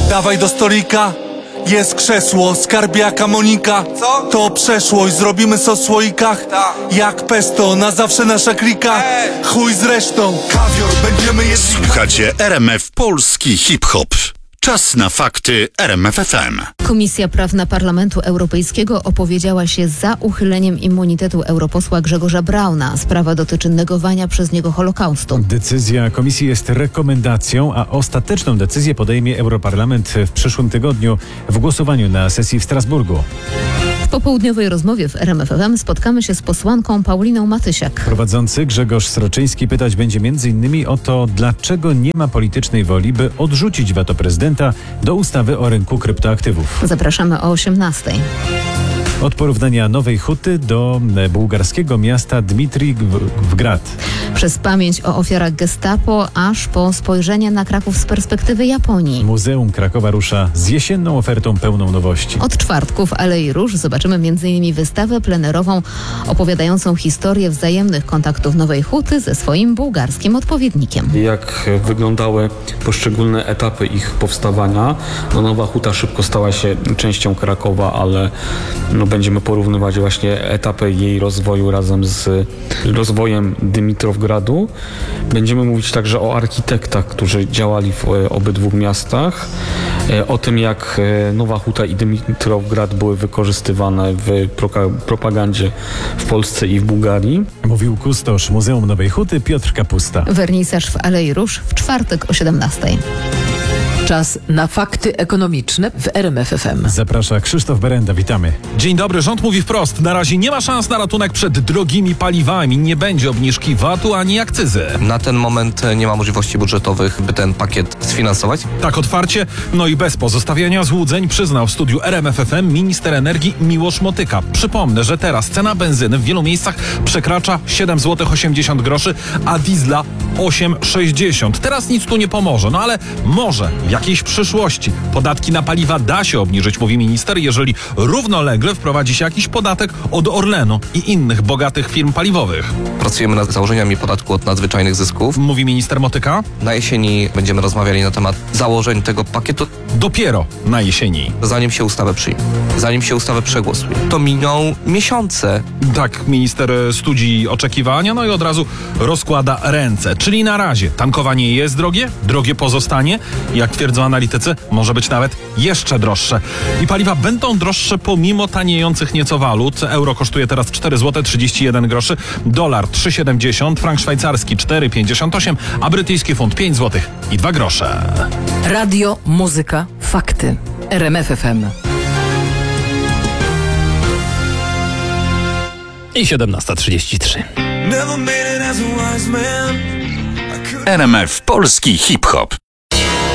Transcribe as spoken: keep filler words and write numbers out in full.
Dawaj do stolika, jest krzesło, skarbiaka Monika. Co? To przeszłość, zrobimy sos w słoikach. Ta. Jak pesto, na zawsze nasza klika. Ej. Chuj z resztą, kawior, będziemy jedli. Słuchacie R M F Polski Hip-Hop. Czas na fakty R M F F M. Komisja Prawna Parlamentu Europejskiego opowiedziała się za uchyleniem immunitetu europosła Grzegorza Brauna. Sprawa dotyczy negowania przez niego Holokaustu. Decyzja komisji jest rekomendacją, a ostateczną decyzję podejmie Europarlament w przyszłym tygodniu w głosowaniu na sesji w Strasburgu. W popołudniowej rozmowie w R M F F M spotkamy się z posłanką Pauliną Matysiak. Prowadzący Grzegorz Sroczyński pytać będzie między innymi o to, dlaczego nie ma politycznej woli, by odrzucić weto prezydenta do ustawy o rynku kryptoaktywów. Zapraszamy o osiemnastej. Od porównania Nowej Huty do bułgarskiego miasta Dmitrij-Grad. Przez pamięć o ofiarach Gestapo, aż po spojrzenie na Kraków z perspektywy Japonii. Muzeum Krakowa rusza z jesienną ofertą pełną nowości. Od czwartku w Alei Róż zobaczymy m in wystawę plenerową opowiadającą historię wzajemnych kontaktów Nowej Huty ze swoim bułgarskim odpowiednikiem. Jak wyglądały poszczególne etapy ich powstawania. No, Nowa Huta szybko stała się częścią Krakowa, ale no, będziemy porównywać właśnie etapy jej rozwoju razem z rozwojem Dymitrowgradu. Będziemy mówić także o architektach, którzy działali w obydwu miastach, o tym, jak Nowa Huta i Dymitrowgrad były wykorzystywane w propagandzie w Polsce i w Bułgarii. Mówił kustosz Muzeum Nowej Huty Piotr Kapusta. Wernisaż w Alei Róż w czwartek o siedemnastej. Czas na fakty ekonomiczne w R M F F M. Zaprasza Krzysztof Berenda, witamy. Dzień dobry, rząd mówi wprost. Na razie nie ma szans na ratunek przed drogimi paliwami. Nie będzie obniżki vatu ani akcyzy. Na ten moment nie ma możliwości budżetowych, by ten pakiet sfinansować. Tak otwarcie, no i bez pozostawiania złudzeń przyznał w studiu R M F F M minister energii Miłosz Motyka. Przypomnę, że teraz cena benzyny w wielu miejscach przekracza siedem złotych osiemdziesiąt groszy, a diesla osiem sześćdziesiąt. Teraz nic tu nie pomoże, no ale może w jakiejś przyszłości podatki na paliwa da się obniżyć, mówi minister, jeżeli równolegle wprowadzi się jakiś podatek od Orlenu i innych bogatych firm paliwowych. Pracujemy nad założeniami podatku od nadzwyczajnych zysków. Mówi minister Motyka. Na jesieni będziemy rozmawiali na temat założeń tego pakietu, Dopiero na jesieni. zanim się ustawę przyjmie, zanim się ustawę przegłosuje. To miną miesiące. Tak minister studzi oczekiwania, no i od razu rozkłada ręce. Czyli na razie tankowanie jest drogie, drogie pozostanie. Jak twierdzą analitycy, może być nawet jeszcze droższe. I paliwa będą droższe pomimo taniejących nieco walut. Euro kosztuje teraz cztery złote trzydzieści jeden groszy, dolar trzy siedemdziesiąt, frank szwajcarski cztery pięćdziesiąt osiem, a brytyjski funt pięć złotych i dwa grosze. Radio, muzyka, fakty. R M F F M. I siedemnasta trzydzieści trzy. R M F Polski Hip-Hop.